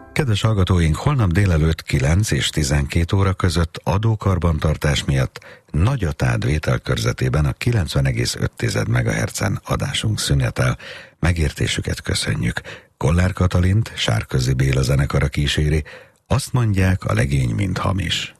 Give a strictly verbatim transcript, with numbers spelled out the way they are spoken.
Kedves hallgatóink, holnap délelőtt kilenc és tizenkét óra között adókarbantartás miatt Nagyatád vételkörzetében a kilencven egész öt megahertzen adásunk szünetel. Megértésüket köszönjük. Kollár Katalint Sárközi Béla zenekara kíséri. Azt mondják, a legény mind hamis.